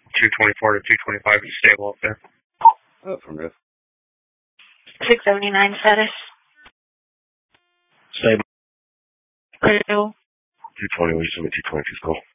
224 to 225. You stable up there? Affirmative. 679 status. Stable. Critical. 220, we submit 222's call.